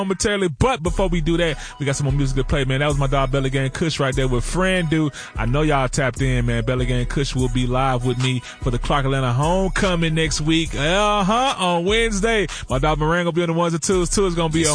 momentarily, but before we do that, we got some more music to play, man. That was my dog Belly Gang Kush right there with Friend Dude. I know y'all tapped in, man. Belly Gang Kush will be live with me for the Clark Atlanta homecoming next week. On Wednesday. My dog Moran gonna be on the ones and twos. Two is gonna be on